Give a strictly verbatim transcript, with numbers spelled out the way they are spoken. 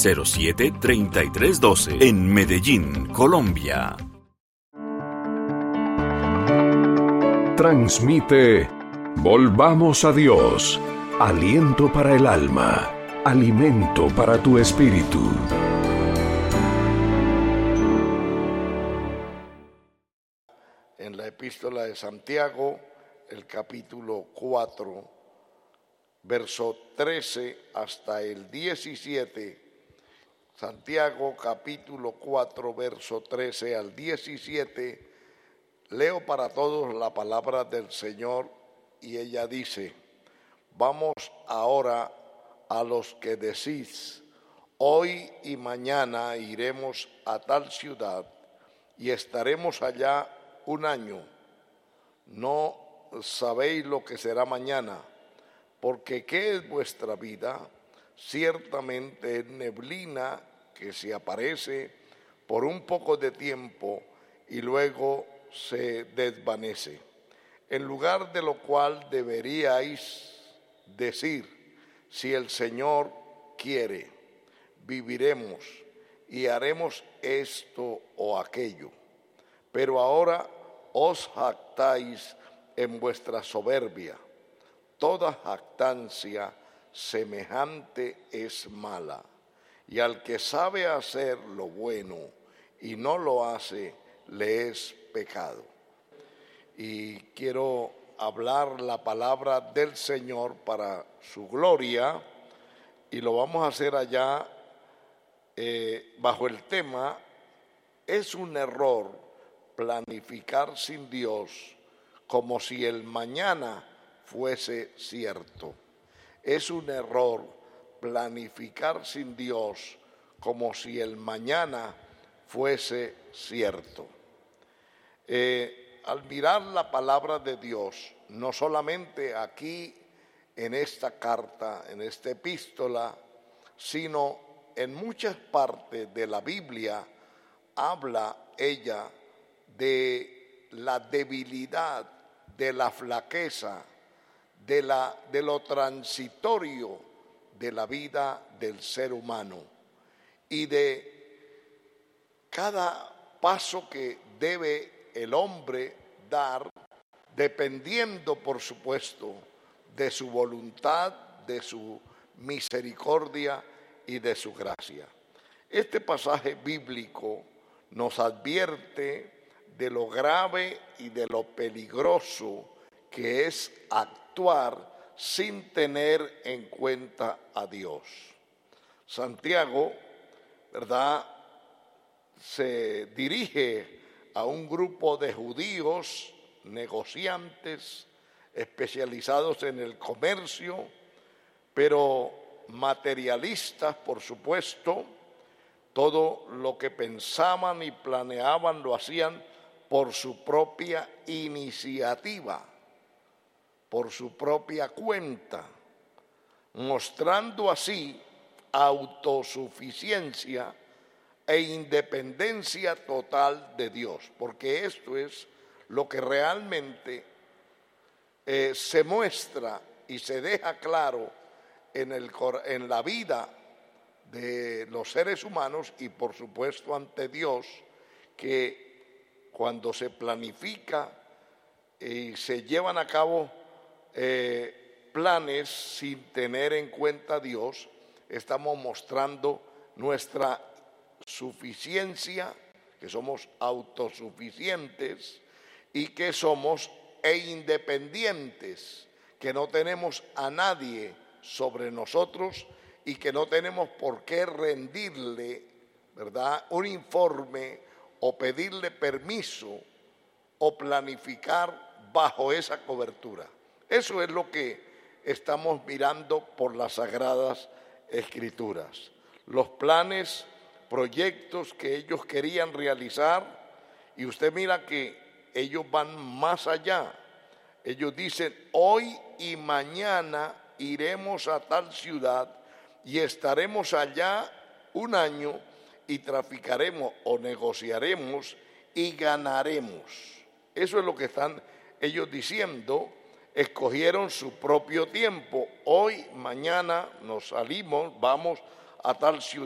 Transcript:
cero siete, treinta y tres doce en Medellín, Colombia. Transmite Volvamos a Dios, aliento para el alma, alimento para tu espíritu. En la epístola de Santiago, el capítulo cuatro, verso trece hasta el diecisiete. Santiago capítulo cuatro, verso trece al diecisiete. Leo para todos la palabra del Señor y ella dice: vamos ahora a los que decís, hoy y mañana iremos a tal ciudad y estaremos allá un año. No sabéis lo que será mañana, porque ¿qué es vuestra vida? Ciertamente es neblina que se aparece por un poco de tiempo y luego se desvanece. En lugar de lo cual deberíais decir: si el Señor quiere, viviremos y haremos esto o aquello. Pero ahora os jactáis en vuestra soberbia. Toda jactancia semejante es mala, y al que sabe hacer lo bueno y no lo hace, le es pecado. Y quiero hablar la palabra del Señor para su gloria, y lo vamos a hacer allá eh, bajo el tema: es un error planificar sin Dios como si el mañana fuese cierto. Es un error planificar sin Dios como si el mañana fuese cierto. Eh, al mirar la palabra de Dios, no solamente aquí en esta carta, en esta epístola, sino en muchas partes de la Biblia, habla ella de la debilidad, de la flaqueza, de, la, de lo transitorio de la vida del ser humano y de cada paso que debe el hombre dar, dependiendo, por supuesto, de su voluntad, de su misericordia y de su gracia. Este pasaje bíblico nos advierte de lo grave y de lo peligroso que es actuar sin tener en cuenta a Dios. Santiago, ¿verdad?, se dirige a un grupo de judíos negociantes especializados en el comercio, pero materialistas, por supuesto. Todo lo que pensaban y planeaban lo hacían por su propia iniciativa, por su propia cuenta, mostrando así autosuficiencia e independencia total de Dios, porque esto es lo que realmente eh, se muestra y se deja claro en, el, en la vida de los seres humanos y por supuesto ante Dios, que cuando se planifica y se llevan a cabo eh, planes sin tener en cuenta a Dios, estamos mostrando nuestra suficiencia, que somos autosuficientes y que somos e independientes, que no tenemos a nadie sobre nosotros y que no tenemos por qué rendirle, ¿verdad?, un informe o pedirle permiso o planificar bajo esa cobertura. Eso es lo que estamos mirando por las Sagradas Escrituras. Los planes, proyectos que ellos querían realizar, y usted mira que ellos van más allá. Ellos dicen: hoy y mañana iremos a tal ciudad y estaremos allá un año y traficaremos o negociaremos y ganaremos. Eso es lo que están ellos diciendo. Escogieron su propio tiempo. Hoy, mañana nos salimos, vamos a tal ciudad.